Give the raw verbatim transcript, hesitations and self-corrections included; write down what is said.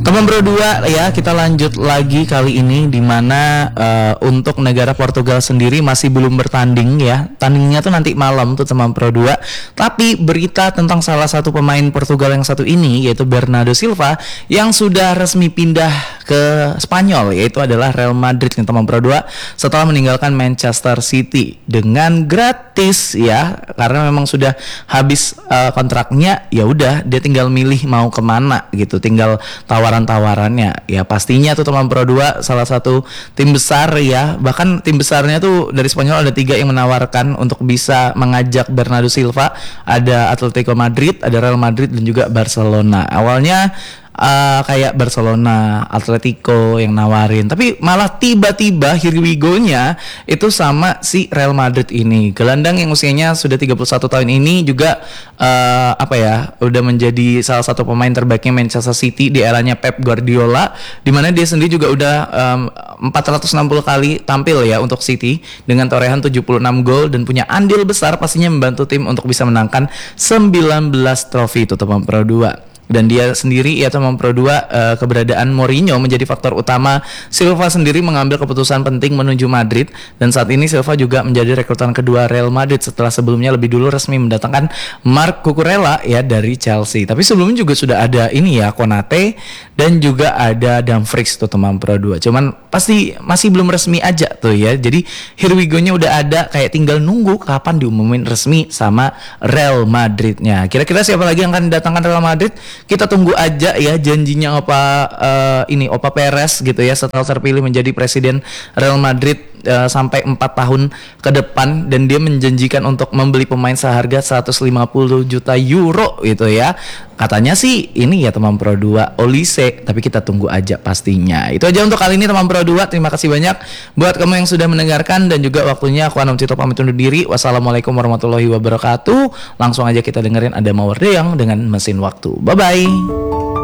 Teman Pro dua ya, kita lanjut lagi kali ini di mana uh, untuk negara Portugal sendiri masih belum bertanding ya. Tandingnya tuh nanti malam tuh teman Pro dua. Tapi berita tentang salah satu pemain Portugal yang satu ini yaitu Bernardo Silva yang sudah resmi pindah ke Spanyol, yaitu adalah Real Madrid nih teman Pro dua, setelah meninggalkan Manchester City dengan gratis ya, karena memang sudah habis uh, kontraknya. Ya udah, dia tinggal milih mau kemana gitu, tinggal tawaran-tawarannya. Ya pastinya tuh teman Pro dua salah satu tim besar ya, bahkan tim besarnya tuh dari Spanyol ada tiga yang menawarkan untuk bisa mengajak Bernardo Silva. Ada Atletico Madrid, ada Real Madrid, dan juga Barcelona. Awalnya Uh, kayak Barcelona, Atletico yang nawarin, tapi malah tiba-tiba here we go-nya itu sama si Real Madrid ini. Gelandang yang usianya sudah tiga puluh satu tahun ini juga uh, apa ya, udah menjadi salah satu pemain terbaiknya Manchester City di eranya Pep Guardiola, dimana dia sendiri juga udah um, empat ratus enam puluh kali tampil ya untuk City dengan torehan tujuh puluh enam gol dan punya andil besar, pastinya membantu tim untuk bisa menangkan sembilan belas trofi itu teman Pro dua. Dan dia sendiri ya teman Pro dua, uh, keberadaan Mourinho menjadi faktor utama Silva sendiri mengambil keputusan penting menuju Madrid. Dan saat ini Silva juga menjadi rekrutan kedua Real Madrid setelah sebelumnya lebih dulu resmi mendatangkan Marc Cucurella ya dari Chelsea. Tapi sebelumnya juga sudah ada ini ya, Konate dan juga ada Dumfries tuh teman Pro dua. Cuman pasti masih belum resmi aja tuh ya. Jadi here we go-nya udah ada, kayak tinggal nunggu kapan diumumin resmi sama Real Madridnya. Kira-kira siapa lagi yang akan didatangkan Real Madrid? Kita tunggu aja ya janjinya Opa uh, ini Opa Perez gitu ya, setelah terpilih menjadi presiden Real Madrid uh, sampai empat tahun ke depan, dan dia menjanjikan untuk membeli pemain seharga seratus lima puluh juta euro gitu ya. Katanya sih ini ya teman Pro dua, Olise, tapi kita tunggu aja pastinya. Itu aja untuk kali ini teman Pro dua. Terima kasih banyak buat kamu yang sudah mendengarkan, dan juga waktunya aku Anam Cito pamit undur diri. Wassalamualaikum warahmatullahi wabarakatuh. Langsung aja kita dengerin ada Mawar Deyang dengan Mesin Waktu. Bye bye.